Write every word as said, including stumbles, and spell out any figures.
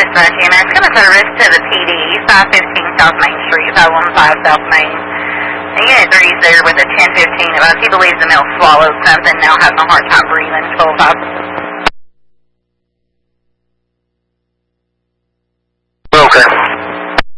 scratchy, and it's going to put a risk to the P D, five fifteen South Main Street, five one five South Main. And Unit three is there with a ten fifteen of us. He believes the male swallowed something, now having a hard time breathing, twelve five.